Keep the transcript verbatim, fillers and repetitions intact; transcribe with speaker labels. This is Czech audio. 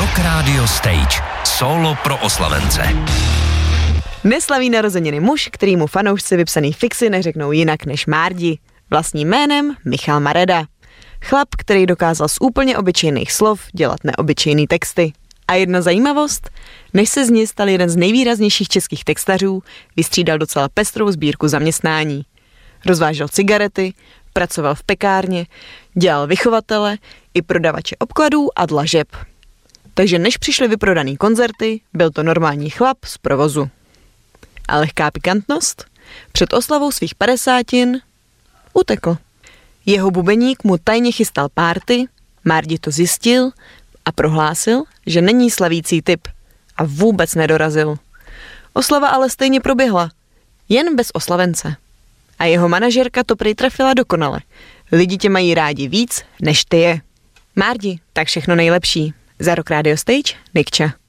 Speaker 1: Rock Radio Stage. Solo pro oslavence.
Speaker 2: Neslaví narozeniny muž, kterýmu fanoušci vypsaný fixy neřeknou jinak než Márdi. Vlastním jménem Michal Mareda. Chlap, který dokázal z úplně obyčejných slov dělat neobyčejný texty. A jedna zajímavost, než se z něj stal jeden z nejvýraznějších českých textařů, vystřídal docela pestrou sbírku zaměstnání. Rozvážel cigarety, pracoval v pekárně, dělal vychovatele i prodavače obkladů a dlažeb. Takže než přišly vyprodaný koncerty, byl to normální chlap z provozu. A lehká pikantnost? Před oslavou svých padesátin utekl. Jeho bubeník mu tajně chystal párty, Márdi to zjistil a prohlásil, že není slavící typ a vůbec nedorazil. Oslava ale stejně proběhla, jen bez oslavence. A jeho manažerka to prý trefila dokonale. Lidi tě mají rádi víc, než ty je. Márdi, tak všechno nejlepší. Za Rock Radio Stage, Nikča.